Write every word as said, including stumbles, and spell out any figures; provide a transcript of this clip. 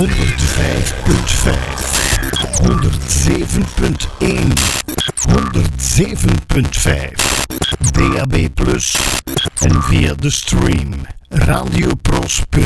honderdvijf punt vijf, honderdzeven punt één, honderdzeven punt vijf, D A B plus en via de stream radiopros punt n l.